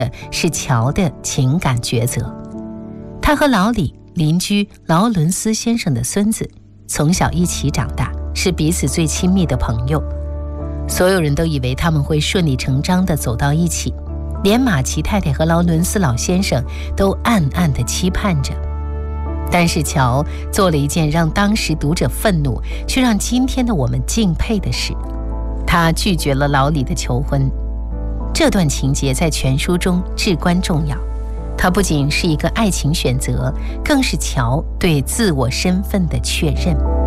是乔的情感抉择。他和老李邻居劳伦斯先生的孙子，从小一起长大，是彼此最亲密的朋友。所有人都以为他们会顺理成章地走到一起，连马奇太太和劳伦斯老先生都暗暗地期盼着。但是乔做了一件让当时读者愤怒，却让今天的我们敬佩的事，他拒绝了老李的求婚。这段情节在全书中至关重要，它不仅是一个爱情选择，更是乔对自我身份的确认。